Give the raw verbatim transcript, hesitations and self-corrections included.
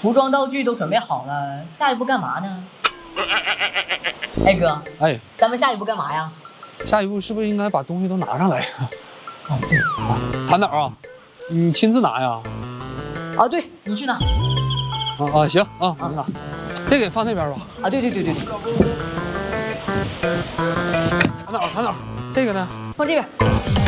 服装道具都准备好了，下一步干嘛呢？哎哥， 哎， 咱们下一步干嘛呀？ 下一步是不是应该把东西都拿上来呀？ 哦，对啊，谭导啊，你亲自拿呀？ 啊，对你去拿。 啊啊，行啊，你拿，这个放那边吧。 啊，对对对对对。 谭导，谭导，这个呢？ 放这边。